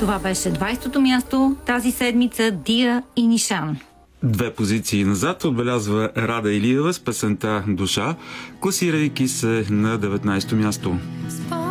Това беше 20-то място тази седмица, Дия и Нишан. 2 позиции назад отбелязва Рада Илиева с песента "Душа", класирайки се на 19-то място.